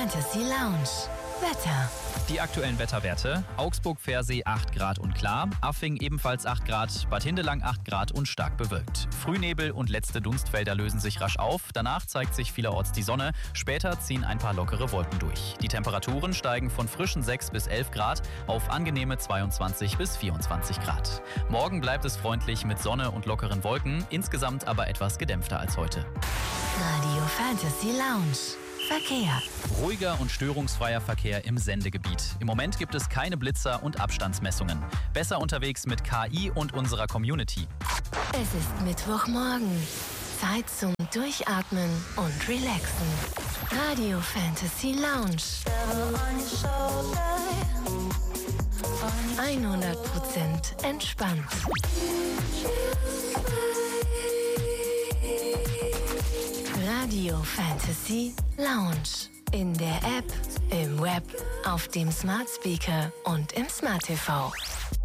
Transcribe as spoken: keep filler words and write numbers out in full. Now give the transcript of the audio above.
Fantasy Lounge. Wetter. Die aktuellen Wetterwerte: Augsburg-Pfersee acht Grad und klar, Affing ebenfalls acht Grad, Bad Hindelang acht Grad und stark bewölkt. Frühnebel und letzte Dunstfelder lösen sich rasch auf, danach zeigt sich vielerorts die Sonne, später ziehen ein paar lockere Wolken durch. Die Temperaturen steigen von frischen sechs bis elf Grad auf angenehme zweiundzwanzig bis vierundzwanzig Grad. Morgen bleibt es freundlich mit Sonne und lockeren Wolken, insgesamt aber etwas gedämpfter als heute. Radio Fantasy Lounge. Verkehr. Ruhiger und störungsfreier Verkehr im Sendegebiet. Im Moment gibt es keine Blitzer und Abstandsmessungen. Besser unterwegs mit K I und unserer Community. Es ist Mittwochmorgen. Zeit zum Durchatmen und Relaxen. Radio Fantasy Lounge. hundert Prozent entspannt. Radio Fantasy Lounge. In der App, im Web, auf dem Smart Speaker und im Smart T V.